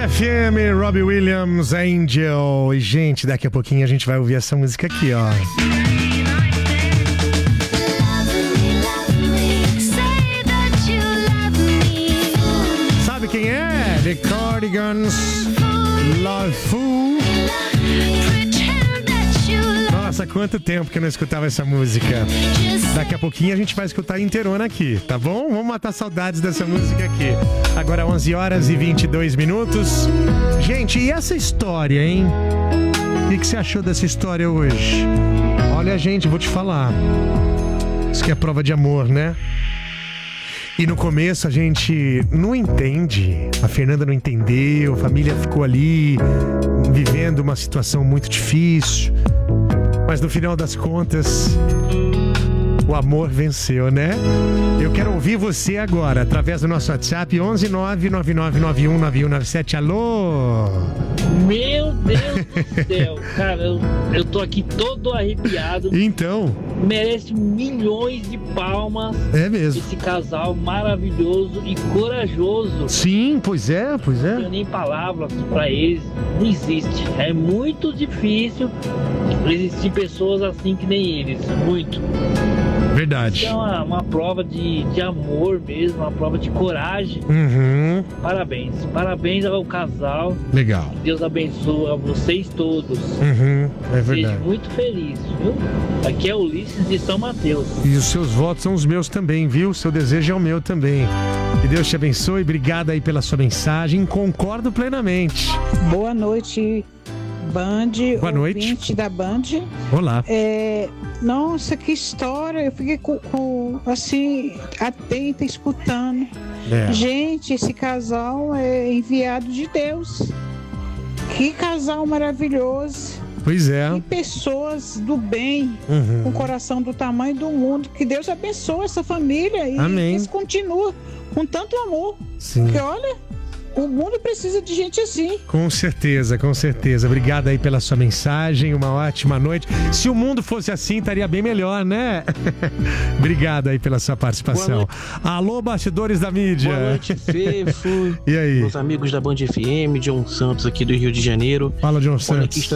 FM, Robbie Williams, Angel. E, gente, daqui a pouquinho a gente vai ouvir essa música aqui, ó. Sabe quem é? The Cardigans, Love Fool. Nossa, quanto tempo que eu não escutava essa música. Daqui a pouquinho a gente vai escutar inteirona aqui, tá bom? Vamos matar saudades dessa música aqui. Agora 11 horas e 22 minutos. Gente, e essa história, hein? O que você achou dessa história hoje? Olha, gente, vou te falar. Isso que é prova de amor, né? E no começo a gente não entende. A Fernanda não entendeu, a família ficou ali vivendo uma situação muito difícil. Mas no final das contas, o amor venceu, né? Eu quero ouvir você agora, através do nosso WhatsApp 11999919197. Alô? Meu Deus do céu, cara, eu tô aqui todo arrepiado. Então? Merece milhões de palmas. É mesmo. Esse casal maravilhoso e corajoso. Sim, pois é. Não tenho nem palavras pra eles. Não existe. É muito difícil existir pessoas assim que nem eles. Muito. Verdade. É uma prova de amor mesmo, uma prova de coragem. Uhum. Parabéns ao casal. Legal. Que Deus abençoe a vocês todos. Uhum. É verdade. Seja muito feliz, viu? Aqui é Ulisses de São Mateus. E os seus votos são os meus também, viu? O seu desejo é o meu também. Que Deus te abençoe. Obrigado aí pela sua mensagem. Concordo plenamente. Boa noite, Band. Boa noite. Ouvinte da Band. Olá. Nossa, que história. Eu fiquei assim, atenta, escutando. Gente, esse casal é enviado de Deus. Que casal maravilhoso. Pois é. Que pessoas do bem, com o coração do tamanho do mundo. Que Deus abençoe essa família. E amém. eles continuam com tanto amor. Sim. Porque olha, o mundo precisa de gente assim. Com certeza, com certeza. Obrigado aí pela sua mensagem. Uma ótima noite. Se o mundo fosse assim, estaria bem melhor, né? Obrigado aí pela sua participação. Alô, bastidores da mídia. Boa noite, Fefo. E aí? Meus amigos da Band FM, John Santos aqui do Rio de Janeiro. Fala, John Santos.